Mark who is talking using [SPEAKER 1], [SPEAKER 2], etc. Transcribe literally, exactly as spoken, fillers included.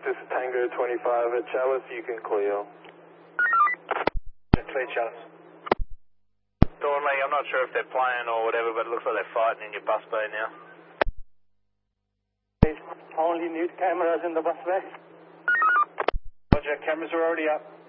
[SPEAKER 1] This is Tango twenty-five at Chalice, you can clear.
[SPEAKER 2] Clear Chalice. Thornley, I'm not sure if they're playing or whatever, but it looks like they're fighting in your bus bay now.
[SPEAKER 3] Only need cameras in the bus bay.
[SPEAKER 2] Roger, cameras are already up.